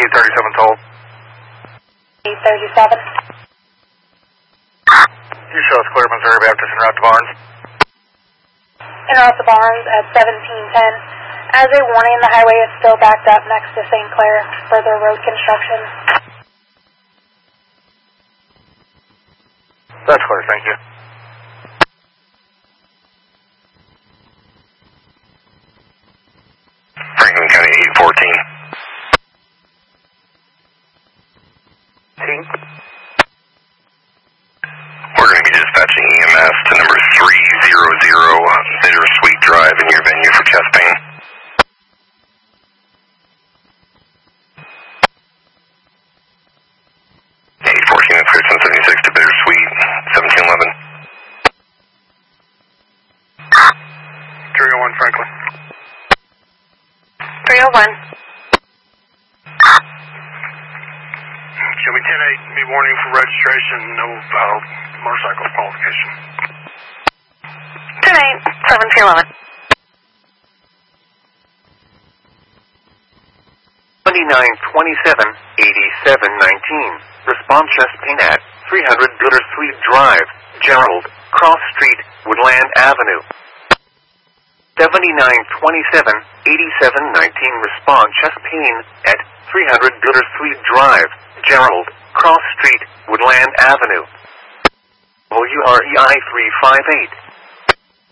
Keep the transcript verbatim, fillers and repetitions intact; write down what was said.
eight thirty-seven toll. eight thirty-seven. You show us clear Missouri Baptist en route to Barnes. En route to Barnes at seventeen ten. As a warning, the highway is still backed up next to Saint Clair. Further road construction. That's clear, thank you. Franklin County eight fourteen. Team? We're going to be dispatching E M S to number three hundred Bittersweet Drive in your venue for chest pain. eight fourteen at Pearson seventy-six to Bittersweet, seventeen eleven. three oh one Franklin. three oh one. Show me ten eight, be warning for registration, no uh, motorcycle qualification. ten eight, seventeen eleven. twenty-nine twenty-seven, eighty-seven nineteen. Response chest pain at three hundred Bittersweet Drive, Gerald, Cross Street, Woodland Avenue. seventy-nine twenty-seven, eighty-seven nineteen. Response chest pain at three hundred Bittersweet Drive, Gerald, Cross Street, Woodland Avenue. W R E I three five eight.